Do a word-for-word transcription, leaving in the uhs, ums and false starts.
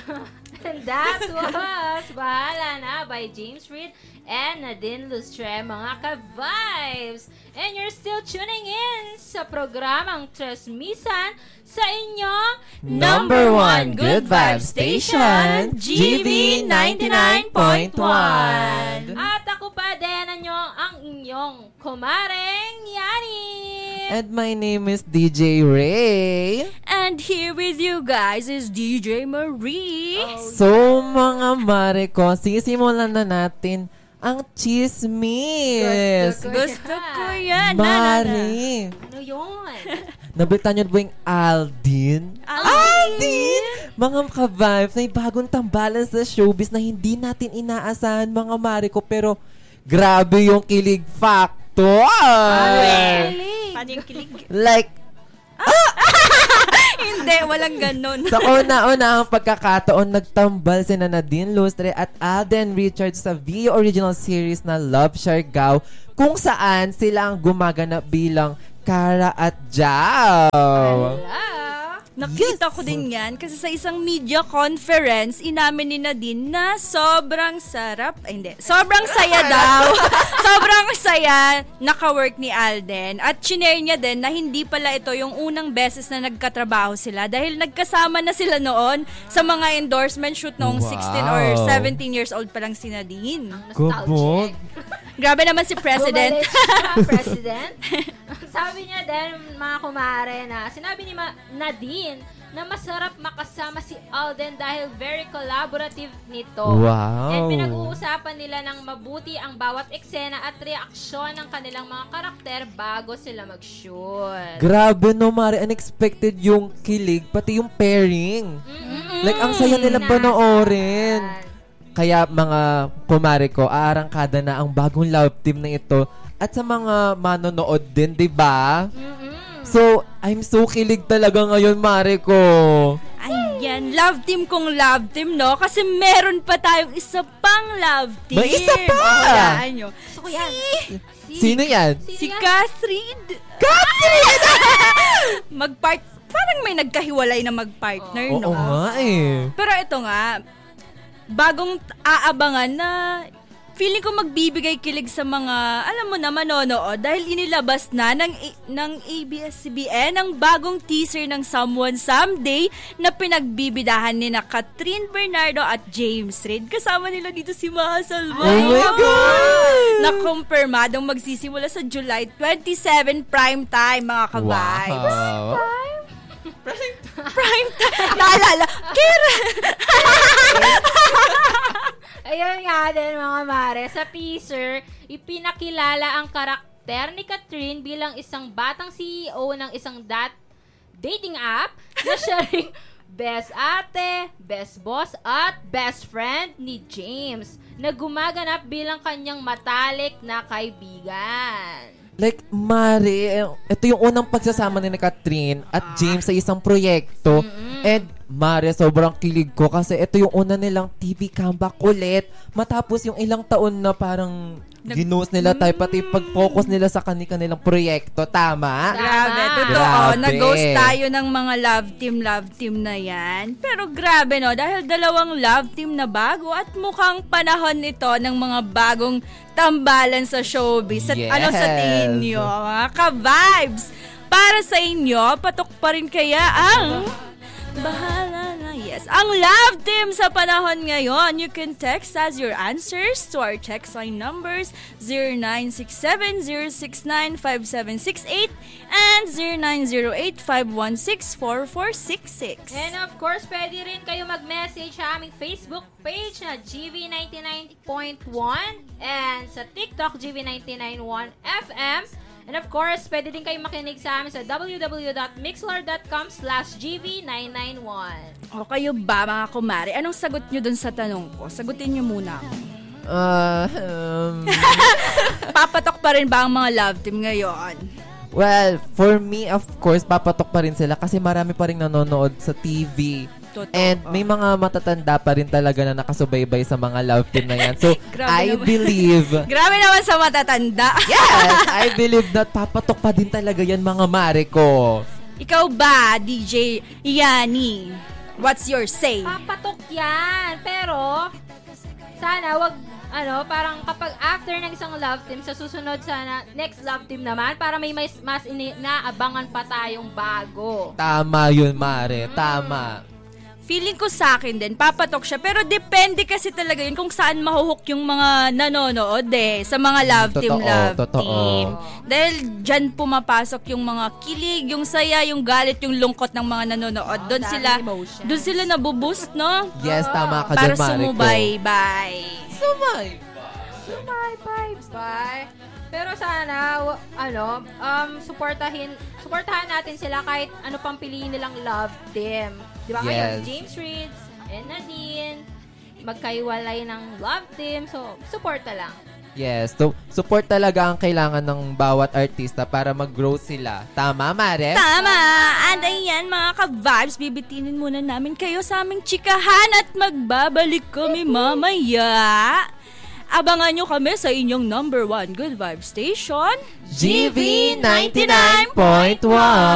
And that was Bahala Na by James Reid and Nadine Lustre, mga ka-vibes. And you're still tuning in sa programang Tresmisan sa inyong number one good vibe station, G V ninety-nine point one. At ako pa din anyo ang inyong kumareng Yani. And my name is D J Ray. And here with you guys is D J Marie. Oh, So mga mare ko, sisimulan na natin ang chismis. Gusto Gusto ko yan. Mare, ano yun? nabitan nyo ba yung Aldin? Aldin? Mga ka-vibes, may bagong tambalan sa showbiz na hindi natin inaasahan, mga mare ko. Pero grabe yung kilig factor. Really? Paano yung kilig? Like, Hindi, walang ganun. sa una-una ang pagkakataon, nagtambal si Nadine Lustre at Alden Richards sa V original series na Love Siargao, kung saan sila ang gumaganap bilang Kara at Jao. Hello? Nakita Yes. ko din yan kasi sa isang media conference, inamin ni Nadine na sobrang sarap, ay hindi, sobrang saya daw. Sobrang saya naka-work ni Alden. At chinare niya din na hindi pala ito yung unang beses na nagkatrabaho sila dahil nagkasama na sila noon sa mga endorsement shoot noong Wow. sixteen or seventeen years old pa lang si Nadine. Ang Kubog. nostalgic. Grabe naman si President. Bumalik siya, President. Sabi niya din, mga kumare, na sinabi ni Ma- Nadine na masarap makasama si Alden dahil very collaborative nito. Wow. And pinag-uusapan nila ng mabuti ang bawat eksena at reaksyon ng kanilang mga karakter bago sila mag-shoot. Grabe no, Mare. Unexpected yung kilig, pati yung pairing. Mm-mm. Like, ang saya nilang panoorin. Kaya mga kumare ko, aarangkada na ang bagong love team na ito. At sa mga manonood din, di ba? Mm-mm. So, I'm so kilig talaga ngayon, Mare ko. Ayan, love team kong love team, no? Kasi meron pa tayong isa pang love team. May isa pa! O, hulaan nyo. Gusto ko yan. Si, Sino yan? Si yan? Catherine. Mag-part, parang may nagkahiwalay na mag-partner, Oo no? nga eh. Pero ito nga, bagong aabangan na feeling ko magbibigay kilig sa mga, alam mo na, manonood dahil inilabas na ng, ng A B S C B N ang bagong teaser ng Someone Someday na pinagbibidahan ni na Catherine Bernardo at James Reid. Kasama nila dito si Maha Salma. Oh my God! Na kumpirmadong magsisimula sa July twenty-seventh prime time, mga kabay. Wow. Prime time. Naalala. Kira. Ayun nga din, mga mare. Sa teaser, ipinakilala ang karakter ni Catherine bilang isang batang C E O ng isang dat dating app na siya ring best ate, best boss, at best friend ni James na gumaganap bilang kanyang matalik na kaibigan. Like, Mare, ito yung unang pagsasama ni Catherine at James sa isang proyekto. And, Mare, sobrang kilig ko kasi ito yung una nilang T V comeback ulit. Matapos yung ilang taon na parang ginuos nila tayo, pati pag-focus nila sa kanilang proyekto. Tama? Grabe, totoo. Grabe. Nag-ghost tayo ng mga love team, love team na yan. Pero grabe, no? Dahil dalawang love team na bago at mukhang panahon ito ng mga bagong tambalan sa showbiz. At Yes. ano sa tingin nyo, mga ka-vibes? Para sa inyo, patok pa rin kaya ang bahala na, yes. Ang love team sa panahon ngayon. You can text us your answers to our text line numbers zero nine six seven zero six nine five seven six eight and zero nine zero eight five one six four four six six. And of course, pwede rin kayo mag-message sa aming Facebook page na G V ninety-nine point one and sa TikTok G V ninety-nine point one F M. And of course, pwede din kayo makinig sa amin sa w w w dot mixlr dot com slash G V nine nine one. O kayo ba, mga kumare? Anong sagot nyo dun sa tanong ko? Sagutin nyo muna. Uh, um, Papatok pa rin ba ang mga love team ngayon? well, for me, of course, papatok pa rin sila kasi marami pa rin nanonood sa T V. Totoo. And may mga matatanda pa rin talaga na nakasubaybay sa mga love team na yan. So, Grabe I naman. believe, Grabe naman sa matatanda. yes, I believe that papatok pa din talaga yan, mga mare ko. Ikaw ba, D J Yani? What's your say? Papatok yan. Pero, sana wag, ano, parang kapag after ng isang love team, sa susunod sana, next love team naman, para may mas, mas ini, naabangan pa tayong bago. Tama yun, Mare. Tama. Feeling ko sa akin din, papatok siya. Pero depende kasi talaga yun kung saan mahuhook yung mga nanonood eh. Sa mga love team, Totoo, love totoo. team. Dahil dyan pumapasok yung mga kilig, yung saya, yung galit, yung lungkot ng mga nanonood. Doon daming sila, emotion. doon sila nabuboost, no? Yes, tama ka Para dyan, Mare ko. sumubay-bay. Sumay. Sumay, bye, bye. Pero sana, w- ano, um, supportahin, supportahan natin sila kahit ano pang piliin nilang love team. Di ba Yes. ngayon, James Reeds and Nadine, magkaiwalay ng love team. So, suporta lang. Yes. So, support talaga ang kailangan ng bawat artista para mag-grow sila. Tama, Mare? Tama! And ayan mga ka-vibes, bibitinin muna namin kayo sa aming chikahan at magbabalik kami mamaya. Abangan nyo kami sa inyong number one Good Vibe Station, G V ninety-nine point one.